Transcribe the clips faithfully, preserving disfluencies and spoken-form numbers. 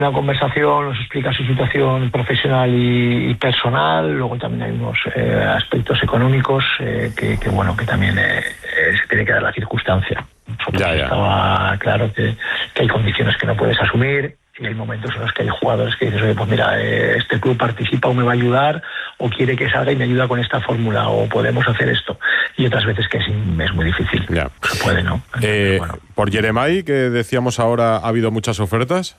una conversación, nos explica su situación profesional y, y personal. Luego también hay unos eh, aspectos económicos eh, que, que, bueno, que también eh, eh, se tiene que dar la circunstancia. Nosotros ya, ya. Estaba claro que, que hay condiciones que no puedes asumir y hay momentos en los que hay jugadores que dices, oye, pues mira, eh, este club participa o me va a ayudar o quiere que salga y me ayuda con esta fórmula o podemos hacer esto. Y otras veces que es, es muy difícil. Ya. Se puede, ¿no? Entonces, Eh, bueno. Por Yeremay, que decíamos ahora, ¿ha habido muchas ofertas?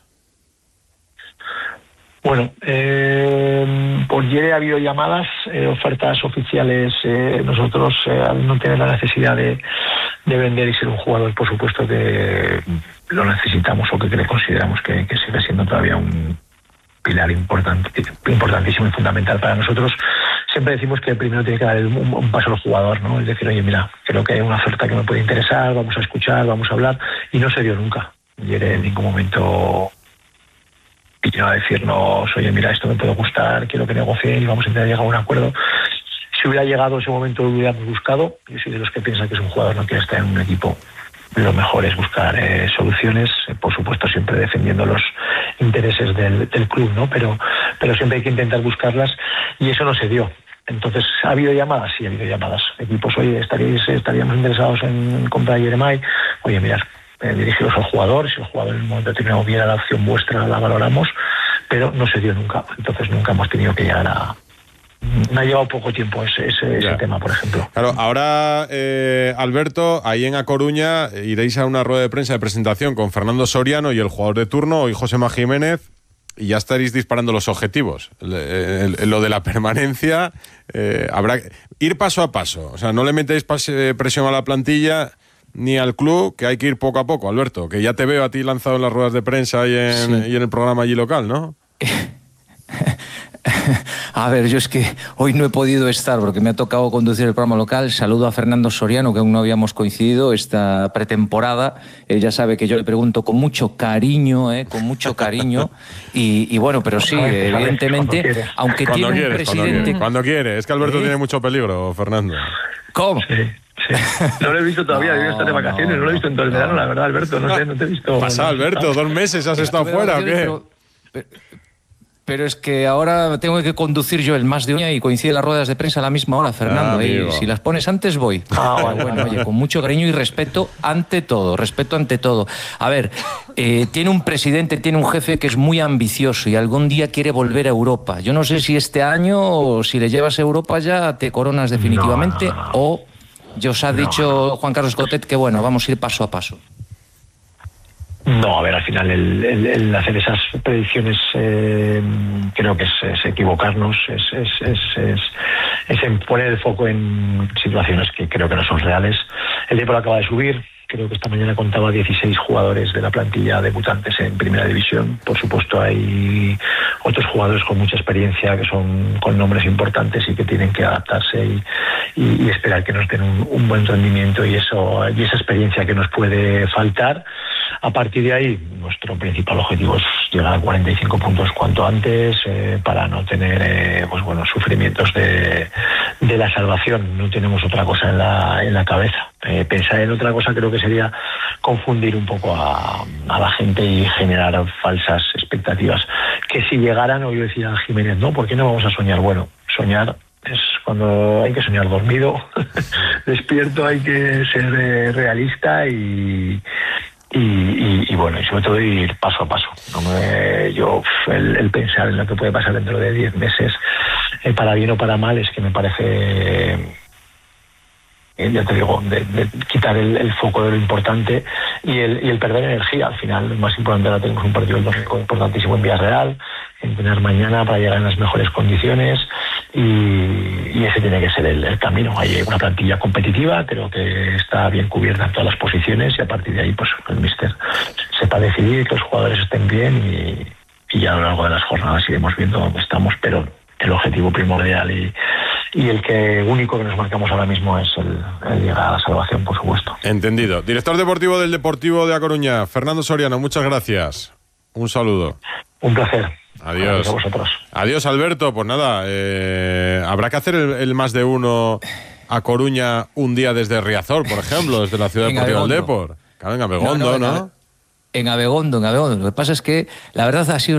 Bueno, eh, por Yere ha habido llamadas, eh, ofertas oficiales. Eh, nosotros, eh, al no tener la necesidad de, de vender y ser un jugador, por supuesto que lo necesitamos o que consideramos que, que sigue siendo todavía un pilar importante, importantísimo y fundamental para nosotros. Siempre decimos que primero tiene que dar un, un paso al jugador, ¿no? Es decir, oye, mira, creo que hay una oferta que me puede interesar, vamos a escuchar, vamos a hablar, y no se dio nunca. Yere en ningún momento vino a decirnos, oye, mira, esto me puede gustar, quiero que negocie y vamos a intentar llegar a un acuerdo. Si hubiera llegado ese momento, lo hubiéramos buscado. Yo soy de los que piensan que si un jugador no quiere estar en un equipo, lo mejor es buscar eh, soluciones, eh, por supuesto siempre defendiendo los intereses del, del club, ¿no? Pero, pero siempre hay que intentar buscarlas y eso no se dio. Entonces, ¿ha habido llamadas? Sí, ha habido llamadas. Equipos, oye, estaríais, estaríamos interesados en comprar a Yeremay. Oye, mirad, eh, dirigiros al jugador, si el jugador en un momento determinado viera la opción vuestra, la valoramos, pero no se dio nunca. Entonces nunca hemos tenido que llegar a... Me ha llevado poco tiempo ese, ese, ese tema, por ejemplo. Claro, ahora, eh, Alberto, ahí en A Coruña iréis a una rueda de prensa de presentación con Fernando Soriano y el jugador de turno, hoy Josema Jiménez, y ya estaréis disparando los objetivos. El, el, el, lo de la permanencia, eh, habrá que ir paso a paso. O sea, no le metéis presión a la plantilla ni al club, que hay que ir poco a poco, Alberto, que ya te veo a ti lanzado en las ruedas de prensa y en, sí. y en el programa allí local, ¿no? A ver, yo es que hoy no he podido estar porque me ha tocado conducir el programa local. Saludo a Fernando Soriano, que aún no habíamos coincidido esta pretemporada. Él ya sabe que yo le pregunto con mucho cariño, ¿eh? con mucho cariño. Y, y bueno, pero sí, evidentemente, aunque cuando tiene quieres, un presidente... Cuando quiere, cuando quiere. Es que Alberto ¿Eh? tiene mucho peligro, Fernando. ¿Cómo? Sí. Sí. No lo he visto todavía, no, yo estar de vacaciones, no, no lo he visto en todo el verano, la verdad, Alberto, no sé, no te he visto. ¿Pasa, Alberto? ¿Dos meses has estado fuera o qué? Pero, pero, pero es que ahora tengo que conducir yo el más de una y coincide las ruedas de prensa a la misma hora, Fernando. Ah, ¿eh? Si las pones antes voy. Ah, bueno, bueno, oye, con mucho cariño y respeto ante todo, respeto ante todo. A ver, eh, tiene un presidente, tiene un jefe que es muy ambicioso y algún día quiere volver a Europa. Yo no sé si este año o si le llevas a Europa ya te coronas definitivamente no, no, no. o... Ya os ha dicho no. Juan Carlos Cotet que bueno, vamos a ir paso a paso. No, a ver, al final el, el, el hacer esas predicciones eh, creo que es, es equivocarnos, es, es, es, es, es en poner el foco en situaciones que creo que no son reales. El Depor acaba de subir. Creo que esta mañana contaba dieciséis jugadores de la plantilla debutantes en Primera División. Por supuesto, hay otros jugadores con mucha experiencia que son con nombres importantes y que tienen que adaptarse y, y, y esperar que nos den un, un buen rendimiento y eso y esa experiencia que nos puede faltar. A partir de ahí, nuestro principal objetivo es llegar a cuarenta y cinco puntos cuanto antes eh, para no tener eh, pues bueno, sufrimientos de, de la salvación. No tenemos otra cosa en la, en la cabeza. Eh, pensar en otra cosa creo que sería confundir un poco a, a la gente y generar falsas expectativas. Que si llegaran, o yo decía a Jiménez, no, ¿por qué no vamos a soñar? Bueno, soñar es cuando hay que soñar dormido, despierto hay que ser eh, realista y... Y, y, y bueno, y sobre todo ir paso a paso. No me, yo el, el pensar en lo que puede pasar dentro de diez meses, eh, para bien o para mal, es que me parece, eh, ya te digo, de, de quitar el, el foco de lo importante y el, y el perder energía. Al final, lo más importante, ahora tenemos un partido importantísimo en Villarreal, en tener mañana para llegar en las mejores condiciones. Y, y ese tiene que ser el, el camino. Hay una plantilla competitiva, creo que está bien cubierta en todas las posiciones y a partir de ahí pues el míster sepa decidir, que los jugadores estén bien y, y ya a lo largo de las jornadas iremos viendo dónde estamos, pero el objetivo primordial y, y el que único que nos marcamos ahora mismo es el, el llegar a la salvación, por supuesto. Entendido. Director deportivo del Deportivo de A Coruña, Fernando Soriano, muchas gracias. Un saludo. Un placer. Adiós. A vosotros. Adiós, Alberto. Pues nada, eh, habrá que hacer el, el más de uno a Coruña un día desde Riazor, por ejemplo, desde la ciudad deportiva del Depor. Claro, en Abegondo, no, no, ¿no? En Abegondo, en Abegondo. Lo que pasa es que la verdad ha sido